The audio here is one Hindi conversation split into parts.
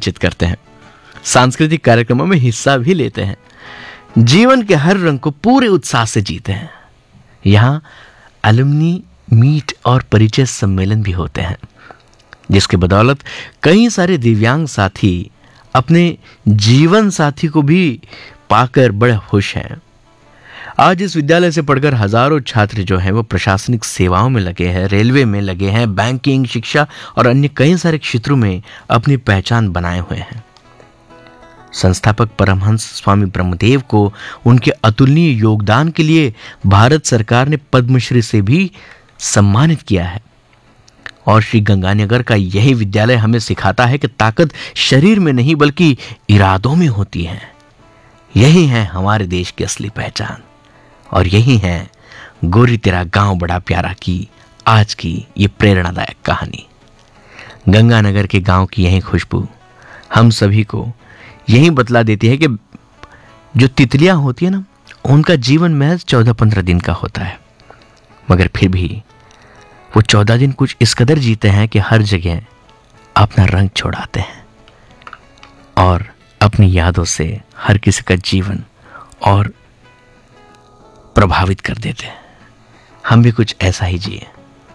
संचित करते हैं, सांस्कृतिक कार्यक्रमों में हिस्सा भी लेते हैं, जीवन के हर रंग को पूरे उत्साह से जीते हैं। यहाँ अलुमनी मीट और परिचय सम्मेलन भी होते हैं, जिसके बदौलत कई सारे दिव्यांग साथी अपने जीवन साथी को भी पाकर बड़े खुश हैं। आज इस विद्यालय से पढ़कर हजारों छात्र जो हैं वो प्रशासनिक सेवाओं में लगे हैं, रेलवे में लगे हैं, बैंकिंग, शिक्षा और अन्य कई सारे क्षेत्रों में अपनी पहचान बनाए हुए हैं। संस्थापक परमहंस स्वामी ब्रह्मदेव को उनके अतुलनीय योगदान के लिए भारत सरकार ने पद्मश्री से भी सम्मानित किया है। और श्री गंगानगर का यही विद्यालय हमें सिखाता है कि ताकत शरीर में नहीं बल्कि इरादों में होती है। यही है हमारे देश की असली पहचान और यही है गोरी तेरा गांव बड़ा प्यारा की आज की ये प्रेरणादायक कहानी। गंगानगर के गांव की यही खुशबू हम सभी को यही बतला देती है कि जो तितलियां होती है ना, उनका जीवन महज 14-15 दिन का होता है, मगर फिर भी वो 14 दिन कुछ इस कदर जीते हैं कि हर जगह अपना रंग छोड़ाते हैं और अपनी यादों से हर किसी का जीवन और प्रभावित कर देते हैं। हम भी कुछ ऐसा ही जिए।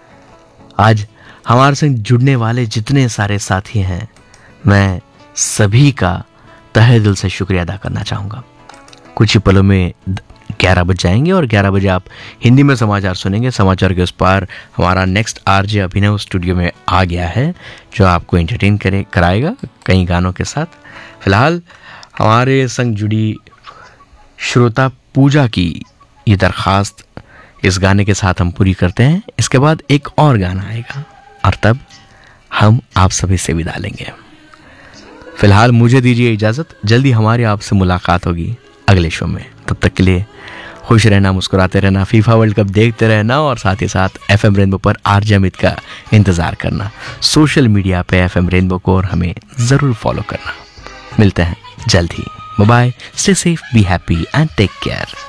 आज हमारे संग जुड़ने वाले जितने सारे साथी हैं, मैं सभी का तहे दिल से शुक्रिया अदा करना चाहूँगा। कुछ ही पलों में 11 बज जाएंगे और 11 बजे आप हिंदी में समाचार सुनेंगे। समाचार के उस पार हमारा नेक्स्ट आरजे अभिनव स्टूडियो में आ गया है, जो आपको एंटरटेन कराएगा कई गानों के साथ। फिलहाल हमारे संग जुड़ी श्रोता पूजा की ये दरखास्त इस गाने के साथ हम पूरी करते हैं। इसके बाद एक और गाना आएगा और तब हम आप सभी से विदा लेंगे। फिलहाल मुझे दीजिए इजाजत, जल्दी हमारी आपसे मुलाकात होगी अगले शो में। तब तक के लिए खुश रहना, मुस्कुराते रहना, फीफा वर्ल्ड कप देखते रहना और साथ ही साथ एफएम रेनबो पर आरजे अमित का इंतजार करना। सोशल मीडिया पे एफएम रेनबो को और हमें जरूर फॉलो करना। मिलते हैं जल्द ही। Bye bye, stay safe, be happy and take care.